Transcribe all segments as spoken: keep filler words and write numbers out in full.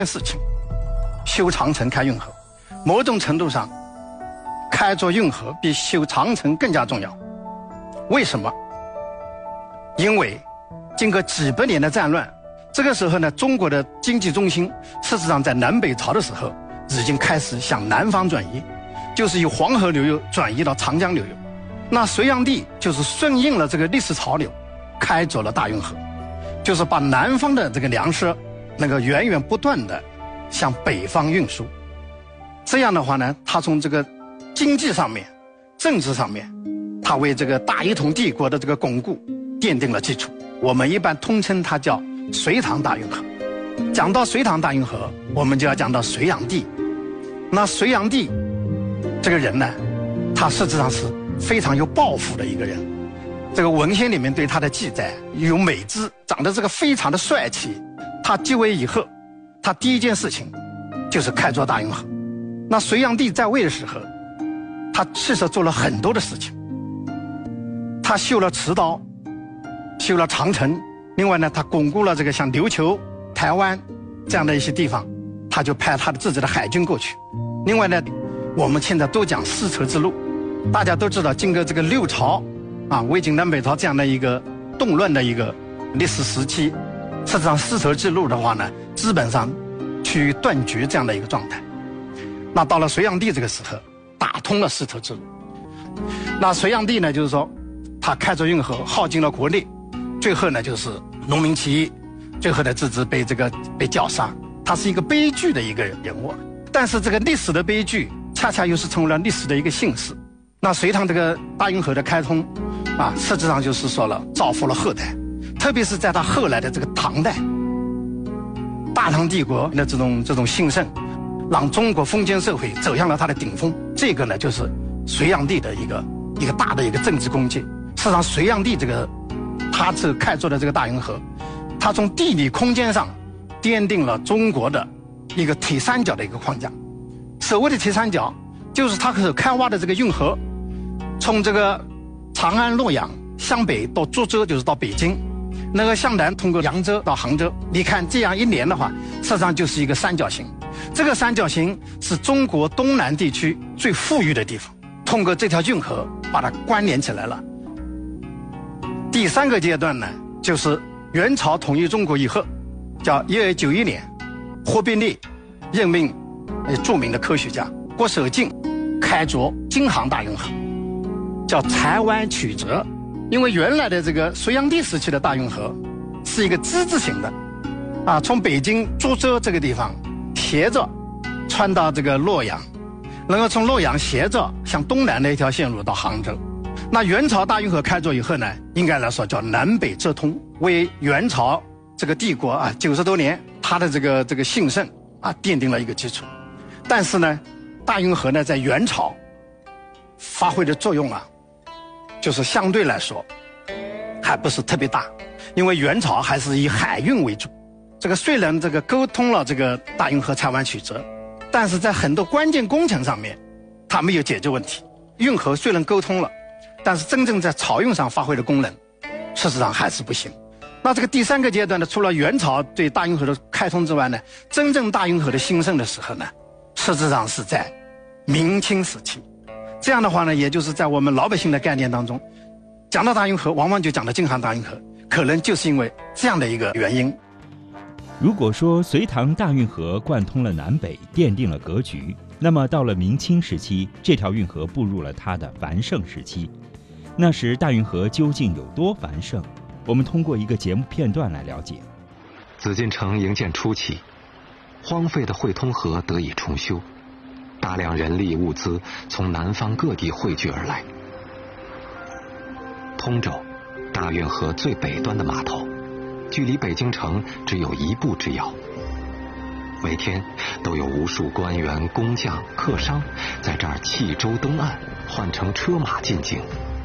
事情，修长城、开运河，某种程度上，开凿运河比修长城更加重要。为什么？因为经过几百年的战乱，这个时候呢，中国的经济中心事实上在南北朝的时候已经开始向南方转移，就是由黄河流域转移到长江流域。那隋炀帝就是顺应了这个历史潮流，开凿了大运河，就是把南方的这个粮食能够源源不断的向北方运输。这样的话呢，他从这个经济上面、政治上面，他为这个大一统帝国的这个巩固奠定了基础。我们一般通称它叫隋唐大运河。讲到隋唐大运河，我们就要讲到隋炀帝。那隋炀帝这个人呢，他实际上是非常有抱负的一个人。这个文献里面对他的记载有美姿，长得这个非常的帅气。他继位以后，他第一件事情就是开凿大运河。那隋炀帝在位的时候，他其实做了很多的事情。他修了池道，修了长城，另外呢，他巩固了这个像琉球、台湾这样的一些地方，他就派他的自己的海军过去。另外呢，我们现在都讲丝绸之路，大家都知道，经过这个六朝啊、魏晋南北朝这样的一个动乱的一个历史时期，实际上丝绸之路的话呢，基本上趋于断绝这样的一个状态。那到了隋炀帝这个时候，打通了丝绸之路。那隋炀帝呢，就是说他开凿运河，耗尽了国力，最后呢就是农民起义，最后呢自己被这个被绞杀。他是一个悲剧的一个人物，但是这个历史的悲剧恰恰又是成为了历史的一个幸事。那隋唐这个大运河的开通啊，实际上就是说了造福了后代，特别是在他后来的这个唐代，大唐帝国的这种这种兴盛，让中国封建社会走向了它的顶峰。这个呢，就是隋炀帝的一个一个大的一个政治功绩。事实上，隋炀帝这个他这开凿的这个大运河，他从地理空间上奠定了中国的一个铁三角的一个框架。所谓的铁三角，就是他所开挖的这个运河，从这个长安、洛阳向北到株洲，就是到北京，那个向南通过扬州到杭州。你看这样一连的话，实际上就是一个三角形。这个三角形是中国东南地区最富裕的地方，通过这条运河把它关联起来了。第三个阶段呢，就是元朝统一中国以后，叫一二九一年，忽必烈任命著名的科学家郭守敬开凿京杭大运河，叫台湾曲折。因为原来的这个隋炀帝时期的大运河是一个之字形的，啊，从北京株洲这个地方斜着穿到这个洛阳，然后从洛阳斜着向东南的一条线路到杭州。那元朝大运河开凿以后呢，应该来说叫南北折通，为元朝这个帝国啊九十多年它的这个这个兴盛啊奠定了一个基础。但是呢，大运河呢在元朝发挥的作用啊，就是相对来说还不是特别大，因为元朝还是以海运为主。这个虽然这个沟通了这个大运河台湾曲折，但是在很多关键工程上面它没有解决问题。运河虽然沟通了，但是真正在漕运上发挥的功能事实上还是不行。那这个第三个阶段呢，除了元朝对大运河的开通之外呢，真正大运河的兴盛的时候呢，实际上是在明清时期。这样的话呢，也就是在我们老百姓的概念当中，讲到大运河往往就讲到京杭大运河，可能就是因为这样的一个原因。 如果说隋唐大运河贯通了南北，奠定了格局，那么到了明清时期，这条运河步入了它的繁盛时期。那时大运河究竟有多繁盛？我们通过一个节目片段来了解。 紫禁城营建初期，荒废的汇通河得以重修，大量人力物资从南方各地汇聚而来。通州，大运河最北端的码头，距离北京城只有一步之遥。每天都有无数官员、工匠、客商在这儿弃舟登岸，换乘车马进京。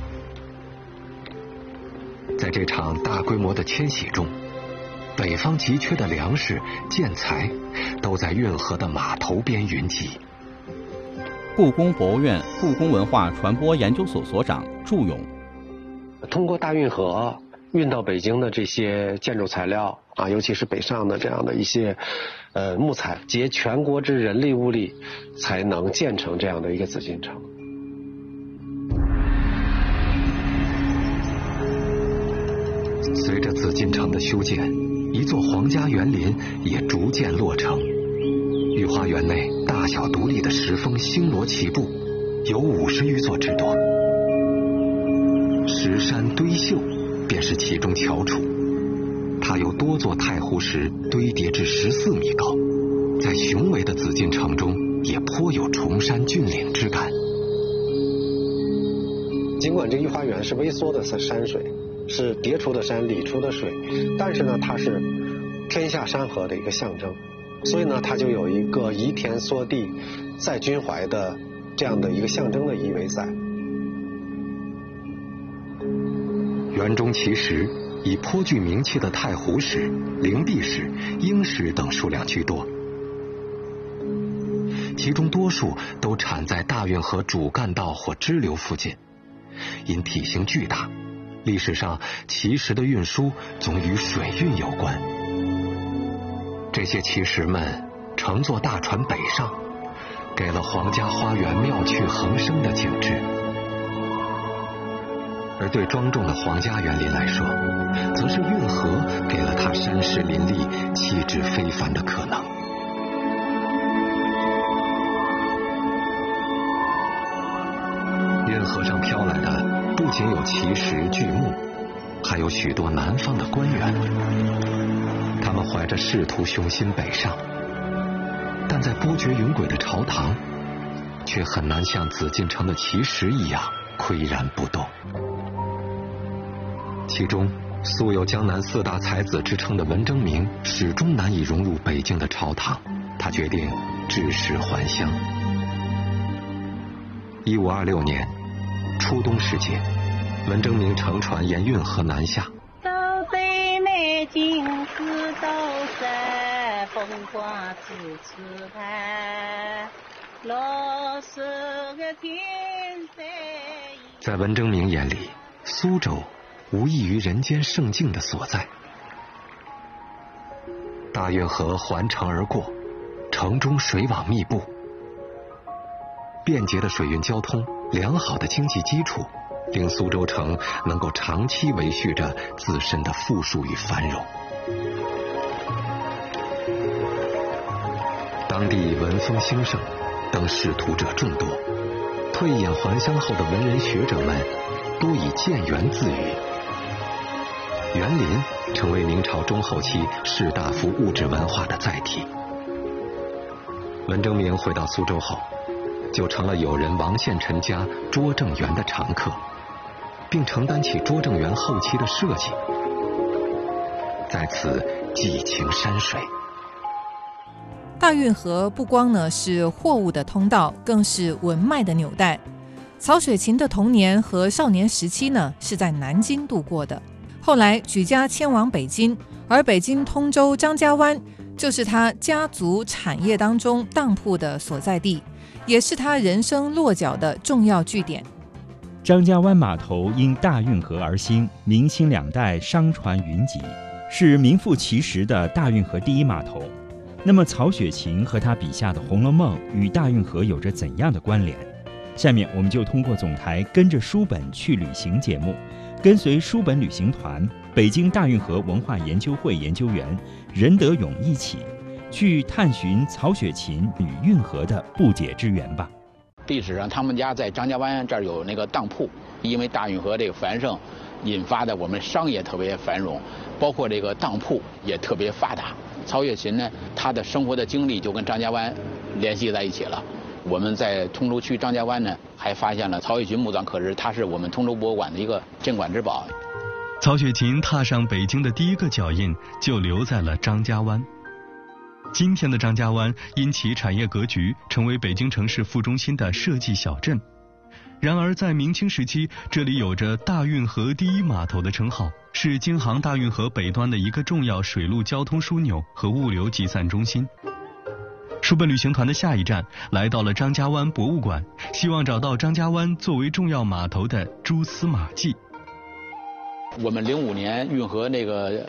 在这场大规模的迁徙中，北方急缺的粮食、建材都在运河的码头边云集。 故宫博物院故宫文化传播研究所所长祝勇， 通过大运河运到北京的这些建筑材料啊，尤其是北上的这样的一些呃木材，竭全国之人力物力，才能建成这样的一个紫禁城。 随着紫禁城的修建，一座皇家园林也逐渐落成。御花园内大小独立的石峰星罗棋布，有五十余座之多。石山堆秀便是其中翘楚，它由多座太湖石堆叠至十四米高，在雄伟的紫禁城中也颇有崇山峻岭之感。 尽管这御花园是微缩的山水，是叠出的山理出的水，但是呢，它是天下山河的一个象征，所以呢，它就有一个移田缩地在君怀的这样的一个象征的意味在。 园中其实以颇具名气的太湖石、灵璧石、鹰石等数量居多，其中多数都产在大运河主干道或支流附近，因体型巨大，历史上奇石的运输总与水运有关。这些奇石们乘坐大船北上，给了皇家花园妙趣横生的景致。而对庄重的皇家园林来说，则是运河给了它山势林立、气质非凡的可能。运河上飘来的不仅有奇石巨木，还有许多南方的官员，他们怀着仕途雄心北上，但在波谲云诡的朝堂，却很难像紫禁城的奇石一样岿然不动。其中素有江南四大才子之称的文征明始终难以融入北京的朝堂，他决定置师还乡。一五二六年初冬时节，文征明乘船沿运河南下。 走最美景是都山，风光自此开，落是个天在。 在文征明眼里，苏州无异于人间圣境的所在。大运河环城而过，城中水网密布，便捷的水运交通，良好的经济基础，令苏州城能够长期维续着自身的富庶与繁荣。当地文风兴盛，登仕途者众多，退隐还乡后的文人学者们多以建园自娱。园林成为明朝中后期士大夫物质文化的载体。文征明回到苏州后，就成了友人王献臣家拙政园的常客，并承担起拙政园后期的设计，在此寄情山水。 大运河不光呢是货物的通道，更是文脉的纽带。曹雪芹的童年和少年时期呢是在南京度过的，后来举家迁往北京，而北京通州张家湾就是他家族产业当中当铺的所在地，也是他人生落脚的重要据点。 张家湾码头因大运河而兴，明清两代商船云集，是名副其实的大运河第一码头。那么曹雪芹和他笔下的《红楼梦》与大运河有着怎样的关联？下面我们就通过总台跟着书本去旅行节目，跟随书本旅行团北京大运河文化研究会研究员任德勇一起去探寻曹雪芹与运河的不解之缘吧。 历史上他们家在张家湾这儿有那个当铺，因为大运河这个繁盛引发的我们商业特别繁荣，包括这个当铺也特别发达。曹雪芹呢，他的生活的经历就跟张家湾联系在一起了。我们在通州区张家湾呢，还发现了曹雪芹墓葬刻石，它是我们通州博物馆的一个镇馆之宝。 曹雪芹踏上北京的第一个脚印就留在了张家湾。今天的张家湾因其产业格局，成为北京城市副中心的设计小镇。然而在明清时期，这里有着大运河第一码头的称号，是京杭大运河北端的一个重要水陆交通枢纽和物流集散中心。书本旅行团的下一站来到了张家湾博物馆，希望找到张家湾作为重要码头的蛛丝马迹。 我们零五年运河那个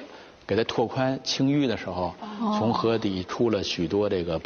给它拓宽清淤的时候，从河底出了许多这个